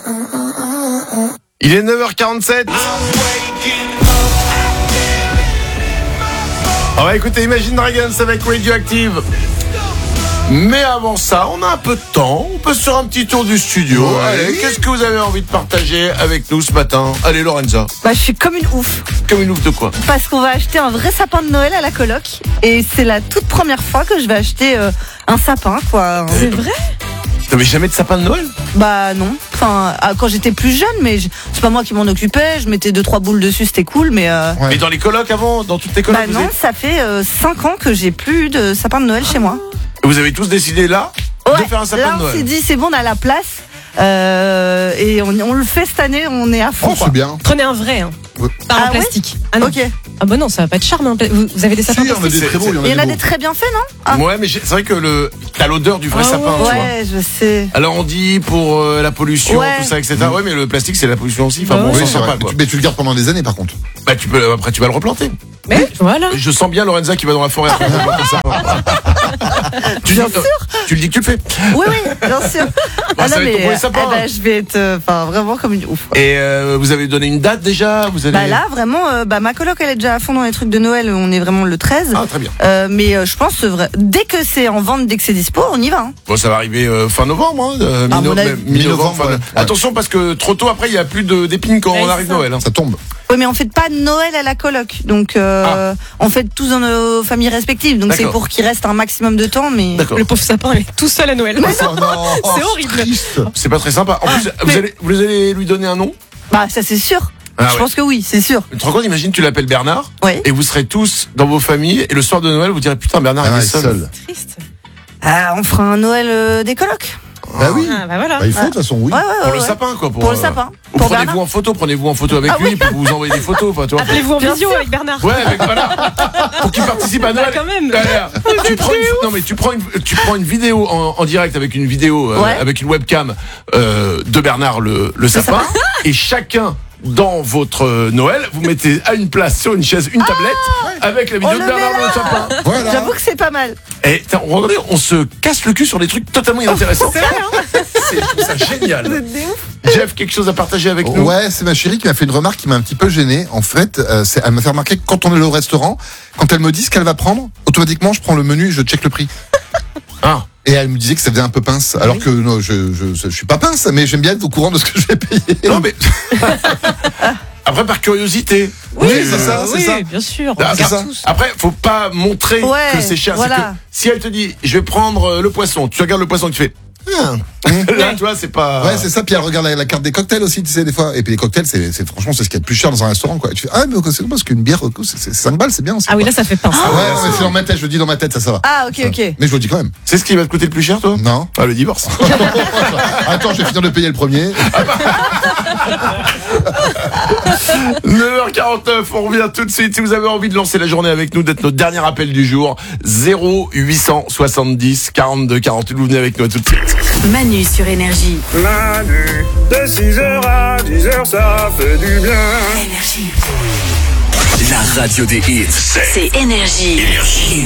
Il est 9h47. On va écouter Imagine Dragons avec Radioactive. Mais avant ça, on a un peu de temps. On peut se faire un petit tour du studio. Ouais. Allez, qu'est-ce que vous avez envie de partager avec nous ce matin? Allez, Lorenza. Je suis comme une ouf. Comme une ouf de quoi? Parce qu'on va acheter un vrai sapin de Noël à la coloc. Et c'est la toute première fois que je vais acheter un sapin, quoi. C'est vrai? T'avais jamais de sapin de Noël? Bah non. Enfin, quand j'étais plus jeune, mais c'est pas moi qui m'en occupais. Je mettais 2-3 boules dessus, c'était cool, mais. Ouais. Mais dans les colocs avant, dans toutes les colocs? Bah non, ça fait 5 ans que j'ai plus de sapin de Noël chez moi. Vous avez tous décidé là de faire un sapin de Noël? Là, on s'est dit, c'est bon, on a la place. Et on le fait cette année, on est à fond. Oh, c'est bien. Prenez un vrai, hein. Ouais. Pas un plastique. Ah non. Ok. Ah bah non, ça va pas être charme. Hein. Vous avez des sapins Si, on a des très beaux. Il y en a des très bien faits, non? Ouais, mais c'est vrai que t'as l'odeur du vrai sapin. Tu vois. Ouais, je sais. Alors on dit pour la pollution, tout ça, etc. Ouais, mais le plastique c'est la pollution aussi. Enfin bon, Oui, on c'est s'en sort vrai. pas, quoi. Mais tu le gardes pendant des années, par contre. Bah après tu vas le replanter. Mais voilà. Je sens bien Lorenza qui va dans la forêt après replanter ça. Bien sûr. Tu le dis que tu le fais. Oui, bien sûr. Bah, ça va être ton premier sapin. Je vais être vraiment comme une ouf. Et vous avez donné une date déjà? Vous allez... Bah là, vraiment, ma coloc, elle est déjà à fond dans les trucs de Noël. On est vraiment le 13. Ah, très bien. Mais je pense, dès que c'est en vente, dès que c'est dispo, on y va. Hein. Bon, ça va arriver fin novembre, mi-novembre. Ouais. Attention, parce que trop tôt après, il n'y a plus d'épines quand on arrive Noël. Hein. Ça tombe. Oui, mais on fait pas Noël à la coloc. Donc, on fait tous dans nos familles respectives. Donc, c'est pour qu'il reste un maximum de temps. Mais le pauvre sapin, il est tout seul à Noël. Oh, non. C'est horrible. C'est pas très sympa. En plus, vous allez lui donner un nom? Bah, ça, c'est sûr. Je pense que oui, c'est sûr. Tu te rends compte, imagine, tu l'appelles Bernard. Ouais. Et vous serez tous dans vos familles. Et le soir de Noël, vous direz, putain, Bernard, il est seul. Triste. On fera un Noël des colocs. Bah oui. Ah bah voilà. Bah, il faut, de toute façon, oui. Pour le sapin, quoi. Pour le sapin. Ou prenez-vous en photo avec lui pour vous envoyer des photos. Enfin, tu vois. Appelez-vous en visio avec Bernard. Ouais, voilà. Pour qu'il participe à Noël. Quand même. Tu prends une vidéo en direct avec une vidéo avec une webcam de Bernard le sapin et chacun dans votre Noël, vous mettez à une place sur une chaise une tablette avec la vidéo de Bernard le sapin. Voilà. J'avoue que c'est pas mal. Et regardez, on se casse le cul sur des trucs totalement inintéressants. Je trouve ça génial. Jeff, quelque chose à partager avec nous? Ouais, c'est ma chérie qui m'a fait une remarque qui m'a un petit peu gêné. En fait, elle m'a fait remarquer que quand on est au restaurant, quand elle me dit ce qu'elle va prendre, automatiquement, je prends le menu et je check le prix. Et elle me disait que ça faisait un peu pince. Alors que non, je suis pas pince, mais j'aime bien être au courant de ce que je vais payer. Non, mais... Après, par curiosité. Oui, c'est ça, c'est ça. Bien sûr. C'est ça. Après, faut pas montrer que c'est cher. Voilà. C'est que si elle te dit, je vais prendre le poisson, tu regardes le poisson, tu fais... Là, tu vois, c'est pas... Ouais, c'est ça. Puis elle regarde la carte des cocktails aussi, tu sais, des fois. Et puis les cocktails, franchement, c'est ce qu'il y a de plus cher dans un restaurant, quoi. Et tu fais, mais c'est parce qu'une bière, c'est 5 balles, c'est bien aussi. Ah oui, là, ça fait pince. Ouais, mais c'est dans ma tête, je le dis dans ma tête, ça va. Ah, ok. Mais je le dis quand même. C'est ce qui va te coûter le plus cher, toi? Non. Ah, le divorce. Attends, je vais finir de payer le premier. 9h49, on revient tout de suite. Si vous avez envie de lancer la journée avec nous, d'être notre dernier appel du jour, 0870 42 48. Vous venez avec nous tout de suite. Manu sur Énergie. Manu, de 6h à 10h, ça fait du bien. Énergie. La radio des hits, C'est Énergie.